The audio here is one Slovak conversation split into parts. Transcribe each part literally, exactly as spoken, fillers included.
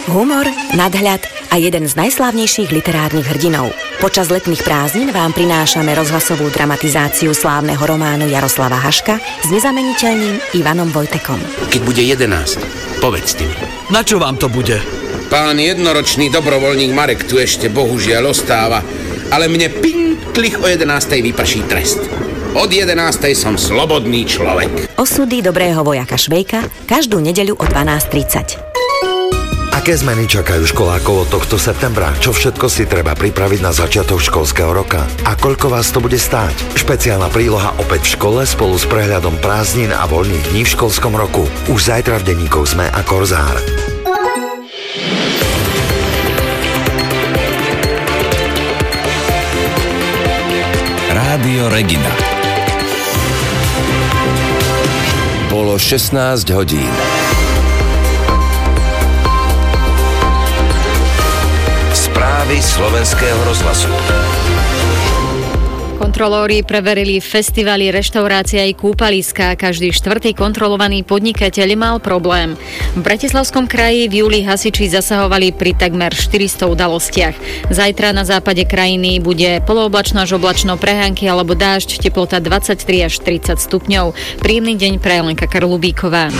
Humor, nadhľad a jeden z najslávnejších literárnych hrdinov. Počas letných prázdnin vám prinášame rozhlasovú dramatizáciu slávneho románu Jaroslava Haška s nezameniteľným Ivanom Vojtekom. Keď bude jedenásť, povedzte mi. Na čo vám to bude? Pán jednoročný dobrovoľník Marek tu ešte bohužiaľ ostáva, ale mne pinklich o jedenástej vyprší trest. Od jedenástej som slobodný človek. Osudy dobrého vojaka Švejka každú nedeľu o dvanásť tridsať. Aké zmeny čakajú školákov od tohto septembra? Čo všetko si treba pripraviť na začiatok školského roka? A koľko vás to bude stáť? Špeciálna príloha opäť v škole spolu s prehľadom prázdnin a voľných dní v školskom roku. Už zajtra v denníkoch SME a Korzár. Rádio Regina. Bolo šestnásť hodín. Správy slovenského rozhlasu. Kontrolóri preverili festivaly, reštaurácie aj kúpaliská. Každý štvrtý kontrolovaný podnikateľ mal problém. V Bratislavskom kraji v júli hasiči zasahovali pri takmer štyristo udalostiach. Zajtra na západe krajiny bude polooblačno až oblačno, prehánky alebo dážď, teplota dvadsaťtri až tridsať stupňov. Príjemný deň praje Lenka Karlubíková.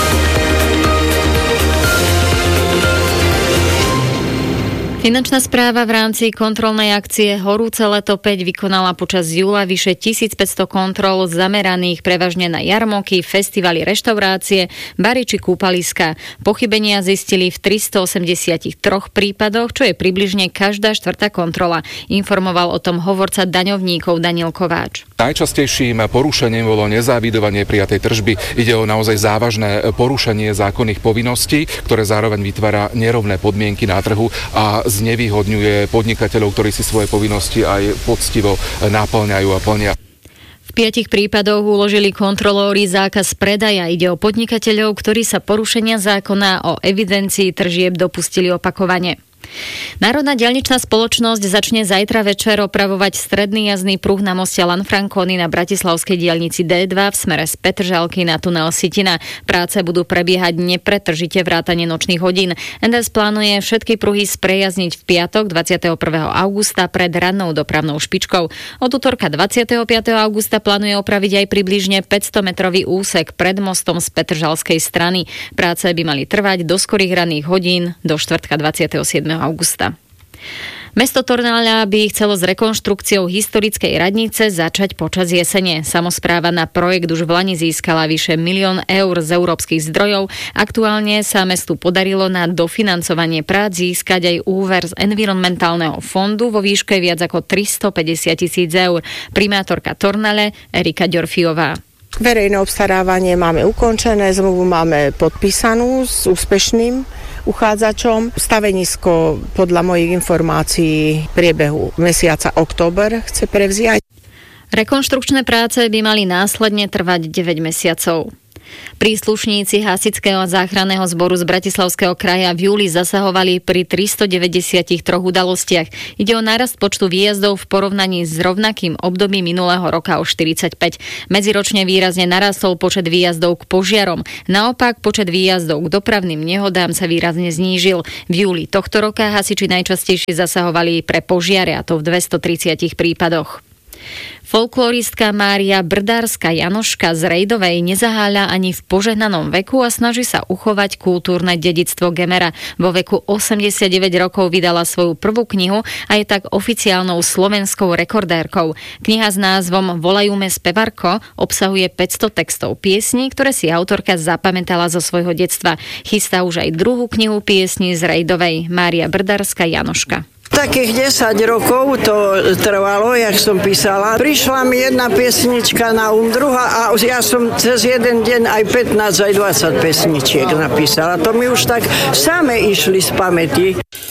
Finančná správa v rámci kontrolnej akcie Horúce leto päť vykonala počas júla vyše tisícpäťsto kontrol zameraných prevažne na jarmoky, festivaly, reštaurácie, bary či kúpaliská. Pochybenia zistili v tristoosemdesiattri prípadoch, čo je približne každá štvrtá kontrola. Informoval o tom hovorca daňovníkov Daniel Kováč. Najčastejším porušením bolo nezávidovanie prijatej tržby. Ide o naozaj závažné porušenie zákonných povinností, ktoré zároveň vytvára nerovné podmienky na trhu a znevýhodňuje podnikateľov, ktorí si svoje povinnosti aj poctivo naplňajú a plnia. V piatich prípadoch uložili kontrolóri zákaz predaja. Ide o podnikateľov, ktorí sa porušenia zákona o evidencii tržieb dopustili opakovane. Národná diaľničná spoločnosť začne zajtra večer opravovať stredný jazdný pruh na moste Lanfranconi na bratislavskej diaľnici dé dva v smere z Petržalky na tunel Sitina. Práce budú prebiehať nepretržite vrátane nočných hodín. en dé es plánuje všetky pruhy sprejazniť v piatok dvadsiateho prvého augusta pred rannou dopravnou špičkou. Od utorka dvadsiateho piateho augusta plánuje opraviť aj približne päťstometrový úsek pred mostom z Petržalskej strany. Práce by mali trvať do skorých ranných hodín do štvrtka dvadsiateho siedmeho augusta. Mesto Tornaľa by chcelo s rekonštrukciou historickej radnice začať počas jesene. Samospráva na projekt už v lani získala vyše milión eur z európskych zdrojov. Aktuálne sa mestu podarilo na dofinancovanie prác získať aj úver z environmentálneho fondu vo výške viac ako tristopäťdesiat tisíc eur. Primátorka Tornale Erika Ďorfiová. Verejné obstarávanie máme ukončené, zmluvu máme podpísanú s úspešným uchádzačom. Stavenisko podľa mojich informácií v priebehu mesiaca október chce prevziať. Rekonštrukčné práce by mali následne trvať deväť mesiacov. Príslušníci hasičského a záchranného zboru z Bratislavského kraja v júli zasahovali pri tristodeväťdesiattri udalostiach. Ide o nárast počtu výjazdov v porovnaní s rovnakým obdobím minulého roka o štyridsaťpäť. Medziročne výrazne narastol počet výjazdov k požiarom. Naopak počet výjazdov k dopravným nehodám sa výrazne znížil. V júli tohto roka hasiči najčastejšie zasahovali pre požiare, a to v dvestotridsiatich prípadoch. Folkloristka Mária Brdárska Janoška z Rejdovej nezaháľa ani v požehnanom veku a snaží sa uchovať kultúrne dedičstvo Gemera. Vo veku osemdesiatdeväť rokov vydala svoju prvú knihu a je tak oficiálnou slovenskou rekordérkou. Kniha s názvom Volajúme spevarko obsahuje päťsto textov piesní, ktoré si autorka zapamätala zo svojho detstva. Chystá už aj druhú knihu piesní z Rejdovej. Mária Brdárska Janoška. Takých desať rokov to trvalo, jak som písala. Prišla mi jedna piesnička na um, druhá a ja som cez jeden deň aj pätnásť, aj dvadsať pesničiek napísala. To mi už tak same išli z pamäti.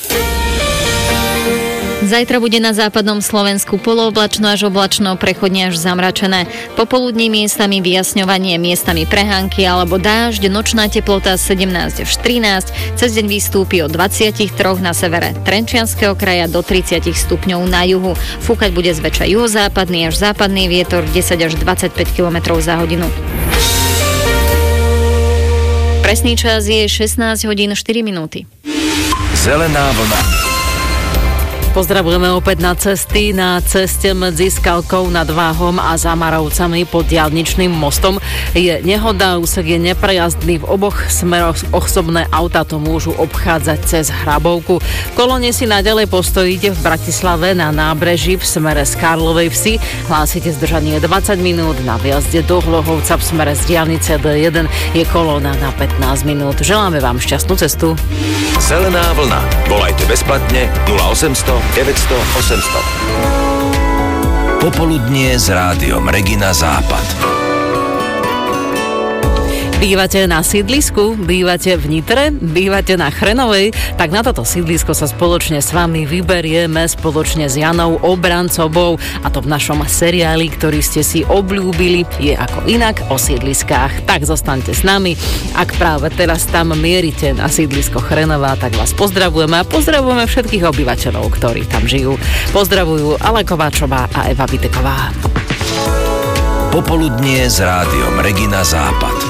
Zajtra bude na západnom Slovensku polooblačno až oblačno, prechodne až zamračené. Popoludní miestami vyjasňovanie, miestami prehánky alebo dážď, nočná teplota sedemnásť až trinásť, cez deň vystúpi od dvadsaťtri na severe Trenčianskeho kraja do tridsať stupňov na juhu. Fúkať bude zväčša juhozápadný až západný vietor desať až dvadsaťpäť kilometrov za hodinu. Presný čas je šestnásť hodín štyri minúty. Zelená vlna. Pozdravujeme opäť na cesty. Na ceste medzi Skalkou nad Váhom a Zamarovcami pod diaľničným mostom je nehoda, úsek je neprejazdný v oboch smeroch, osobné auta to môžu obchádzať cez Hrabovku. V kolóne si naďalej postojíte v Bratislave na nábreží v smere z Karlovej Vsi. Hlásite zdržanie dvadsať minút, na vjazde do Hlohovca v smere z diaľnice dé jeden je kolóna na pätnásť minút. Želáme vám šťastnú cestu. Zelená vlna. Volajte bezplatne nula osemsto deväťsto osemsto. Popoludnie s rádiom Regina Západ. Bývate na sídlisku, bývate v Nitre, bývate na Chrenovej, tak na toto sídlisko sa spoločne s vami vyberieme spoločne s Janou Obrancovou, a to v našom seriáli, ktorý ste si obľúbili, Je ako inak o sídliskách. Tak zostaňte s nami. Ak práve teraz tam mierite na sídlisko Chrenová, tak vás pozdravujeme a pozdravujeme všetkých obyvateľov, ktorí tam žijú. Pozdravujú Ale Kováčová a Eva Viteková. Popoludnie s rádiom Regina Západ.